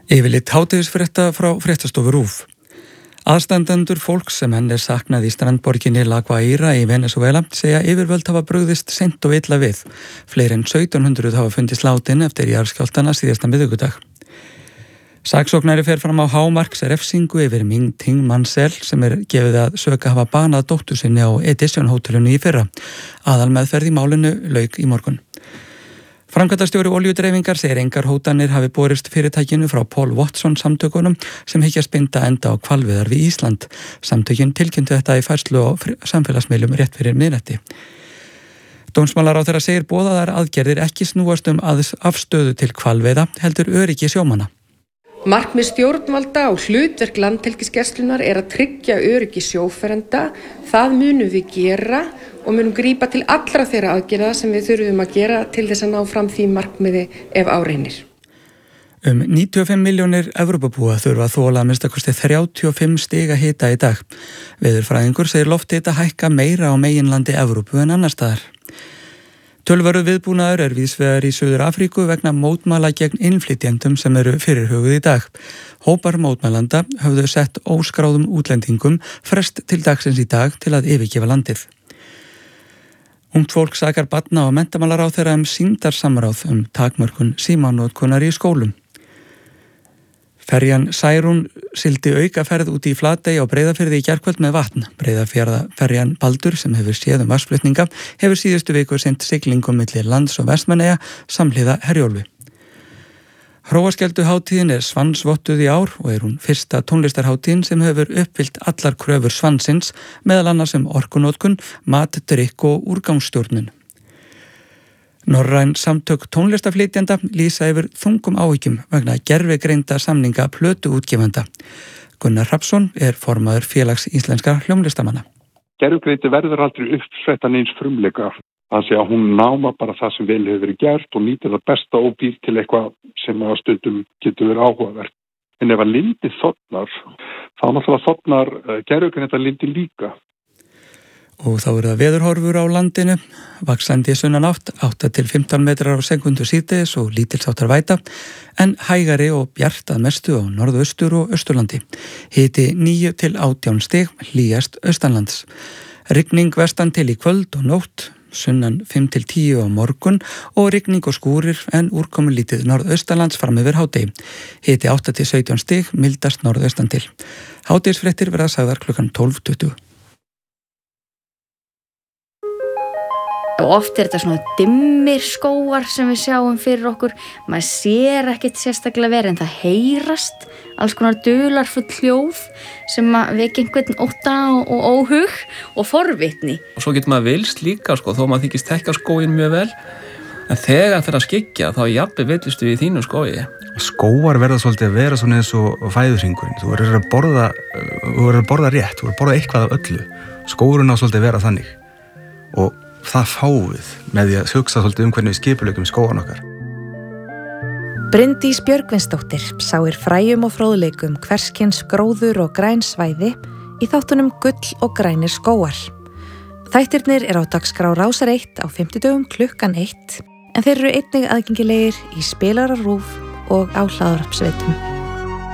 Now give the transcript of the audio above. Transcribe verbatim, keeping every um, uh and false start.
Yfirleitt hádegisfrétta frá fréttastofu RÚV. Aðstandendur fólks sem enn er saknað í strandborginni La Guaira í Venezuela segja yfirvöld hafa brugðist seint og illa við. Fleiri en sautján hundruð hafa fundist látin eftir jarðskjálftana síðasta miðvikudag. Saksóknari fer fram á hámarks refsingu yfir Ming Ting Mansell sem er gefið að söka hafa banað dóttur sinni á Edition hótelinu í fyrra. Aðalmeðferð í málinu lauk í morgun. Framkvæmdastjóri olíudreifingar segir engar hótanir hafi borist fyrirtækinu frá Paul Watson samtökunum sem hyggjast binda enda á hvalveiðar við Ísland. Samtökin tilkynntu þetta í færslu á samfélagsmiðlum rétt fyrir miðnætti. Dómsmálaráðherra segir boðaðar aðgerðir ekki snúast um afstöðu til hvalveiða heldur öryggi sjómanna. Markmið stjórnvalda og hlutverk landhelgisgæslunnar er að tryggja öryggi sjófarenda. Það munum við gera og munum grípa til allra þeirra aðgerða sem við þurfum að gera til þess að ná fram því markmiði ef á reynir. Um níutíu og fimm milljónir Evrópubúa þurfa að þola að minnsta kosti þrjátíu og fimm stiga hita í dag. Veðurfræðingur segir lofthita hækka meira á meginlandi Evrópu en annars staðar. Tölvaru viðbúnaður er víðsvegar í Suður Afríku vegna mótmæla gegn innflytjendum sem eru fyrirhuguð í dag. Hópar mótmælanda höfðu sett óskráðum útlendingum frest til dagsins í dag til að yfirgefa landið. Ungt fólk sakar barna og menntamálaráðherra um sýndarsamráð um takmörkun símanotkunar í skólum. Ferjan Særún sigldi aukaferð út í Flatey á Breiðafirði í gærkvöld með vatn. Breiðafjarðarferjan Baldur sem hefur séð um vatnsflutninga hefur síðustu viku sinnt siglingum milli lands og Vestmannaeyja samhliða Herjólfi. Hróaskjölduhátíðin er svansvottuð í ár og er hún fyrsta tónlistarhátíðin sem hefur uppfyllt allar kröfur svansins, meðal annars um orkunotkun, mat, drykk og úrgangsstjórnun. Norræn samtök tónlistaflytjenda lýsa yfir þungum áhyggjum vegna gervigreinda samninga plötuútgefanda. Gunnar Hrafnsson er formaður félags íslenskra hljómlistamanna. Gervigreindi verður aldrei uppsvettan eins frumleika. Þannig að hún náma bara það sem vel hefur verið gert og nýtir það besta og býr til eitthvað sem að stundum getur verið áhugavert. En ef að lindi þotnar, þá náttúrulega þotnar gervigreinda lindi líka. Og þá eru það veðurhorfur á landinu, vaxandi sunnanátt, átta til fimmtán metrar á sekundu síðdegis og lítilsháttar væta, en hægari og bjart að mestu á norðaustur og austurlandi. Hiti níu til átján stig, hlýjast austanlands. Rigning vestan til í kvöld og nótt, sunnan fimm til tíu á morgun og rigning og skúrir en úrkomu lítið norðaustanlands fram yfir hádegi. Hiti átta til sautján stig, mildast norðaustan til. Hádegisfréttir verða sagðar klukkan tólf tuttugu. Og oft er þetta svona dimmir skógar sem við sjáum fyrir okkur. Maður sér ekkert sérstaklega verið en það heyrast alls konar dularfull hljóð sem vekja einhvern ótta og, og óhug og forvitni. Og svo getur maður vilst líka sko, þó maður þykist þekka skóginn mjög vel. En þegar það fer að skyggja þá jafnvel villistu í þínu skógi. Skógar verða svolítið að vera svona eins og fæðuhringurinn. Þú verður að borða, þú verður að borða rétt, þú verður að borða eitthvað af öllu. Skógurinn á svolítið að vera þannig. Og það fáið með því að hugsa svolítið um hvernig við skipulegum skógan okkar. Bryndís Björgvinsdóttir sáir fræjum og fróðleikum hverskyns gróður og græn svæði í þáttunum Gull og grænir skógar. Þættirnir er á dagskrá Rásar eitt á fimmtudögum klukkan eitt en þeir eru einnig aðgengilegir í spilara RÚV og á hlaðvarpsveitum.